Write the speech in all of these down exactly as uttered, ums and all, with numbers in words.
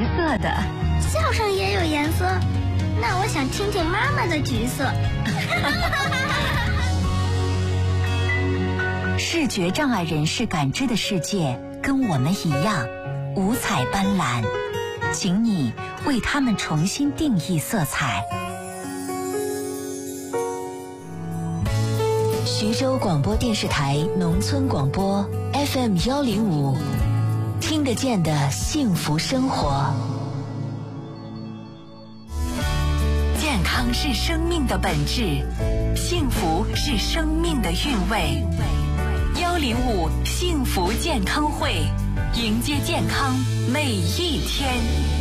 色的。 笑声也有颜色？那我想听听妈妈的橘色。 视觉障碍人士感知的世界跟我们一样五彩斑斓，请你为他们重新定义色彩。徐州广播电视台农村广播 F M 幺零五，听得见的幸福生活。健康是生命的本质，幸福是生命的韵味。幺零五幸福健康会，迎接健康每一天。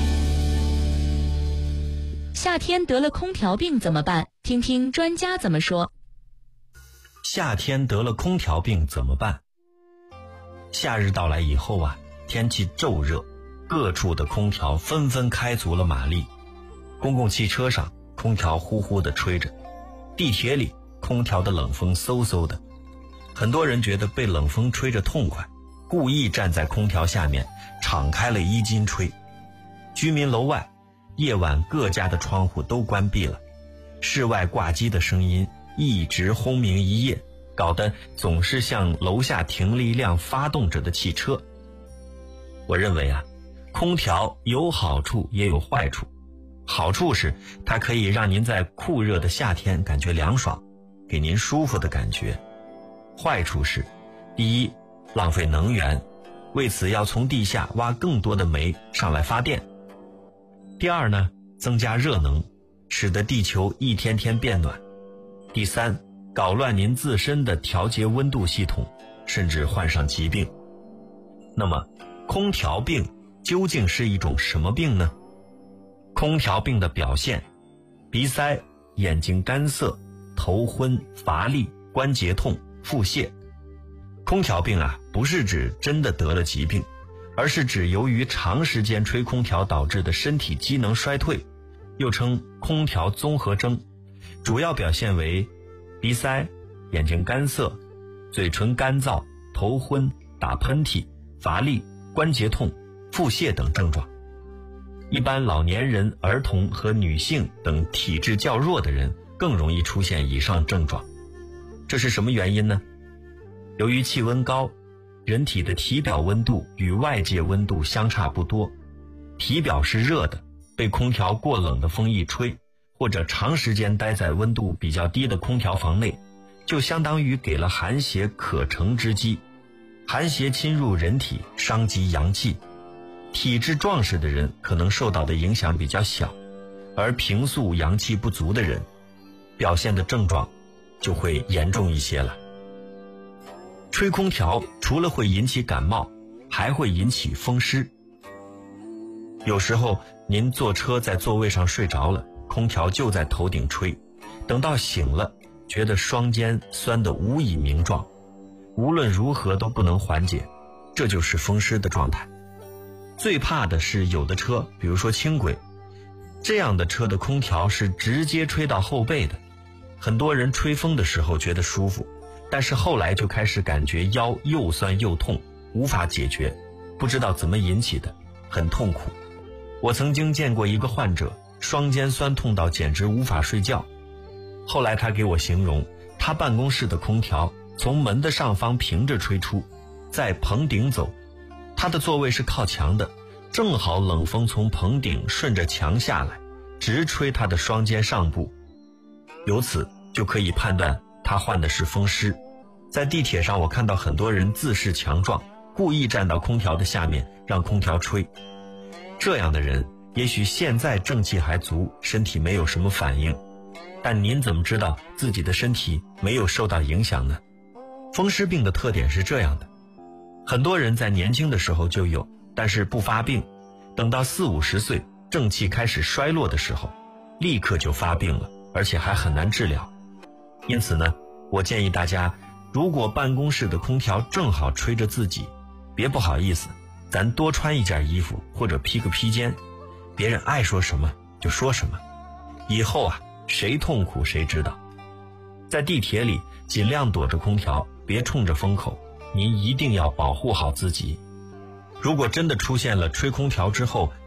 夏天得了空调病怎么办？听听专家怎么说。 夏天得了空调病怎么办？夏日到来以后啊，天气骤热，各处的空调纷纷开足了马力。公共汽车上空调呼呼地吹着，地铁里空调的冷风嗖嗖的。很多人觉得被冷风吹着痛快，故意站在空调下面敞开了衣襟吹。居民楼外夜晚各家的窗户都关闭了，室外挂机的声音一直轰鸣一夜，搞得总是像楼下停了一辆发动着的汽车。我认为啊，空调有好处也有坏处。好处是它可以让您在酷热的夏天感觉凉爽，给您舒服的感觉。坏处是，第一，浪费能源，为此要从地下挖更多的煤上来发电。第二呢，增加热能，使得地球一天天变暖。第三，搞乱您自身的调节温度系统，甚至患上疾病。那么，空调病究竟是一种什么病呢？空调病的表现：鼻塞、眼睛干涩、头昏、乏力、关节痛、腹泻。空调病啊，不是指真的得了疾病，而是指由于长时间吹空调导致的身体机能衰退，又称空调综合征，主要表现为鼻塞、眼睛干涩、嘴唇干燥、头昏、打喷嚏、乏力、关节痛、腹泻等症状。一般老年人、儿童和女性等体质较弱的人更容易出现以上症状。这是什么原因呢？由于气温高，人体的体表温度与外界温度相差不多，体表是热的，被空调过冷的风一吹，或者长时间待在温度比较低的空调房内，就相当于给了寒邪可乘之机。寒邪侵入人体，伤及阳气。体质壮实的人可能受到的影响比较小，而平素阳气不足的人，表现的症状就会严重一些了。吹空调除了会引起感冒，还会引起风湿。有时候您坐车在座位上睡着了，空调就在头顶吹，等到醒了，觉得双肩酸得无以名状，无论如何都不能缓解，这就是风湿的状态。最怕的是有的车，比如说轻轨，这样的车的空调是直接吹到后背的。很多人吹风的时候觉得舒服，但是后来就开始感觉腰又酸又痛，无法解决，不知道怎么引起的，很痛苦。我曾经见过一个患者，双肩酸痛到简直无法睡觉。后来他给我形容，他办公室的空调从门的上方平着吹出，在棚顶走，他的座位是靠墙的，正好冷风从棚顶顺着墙下来，直吹他的双肩上部。由此就可以判断他患的是风湿。在地铁上我看到很多人自恃强壮，故意站到空调的下面让空调吹。这样的人也许现在正气还足，身体没有什么反应，但您怎么知道自己的身体没有受到影响呢？风湿病的特点是这样的，很多人在年轻的时候就有，但是不发病，等到四五十岁正气开始衰落的时候，立刻就发病了，而且还很难治疗。因此呢，我建议大家，如果办公室的空调正好吹着自己，别不好意思，咱多穿一件衣服或者披个披肩，别人爱说什么就说什么，以后啊，谁痛苦谁知道。在地铁里尽量躲着空调，别冲着风口，您一定要保护好自己。如果真的出现了吹空调之后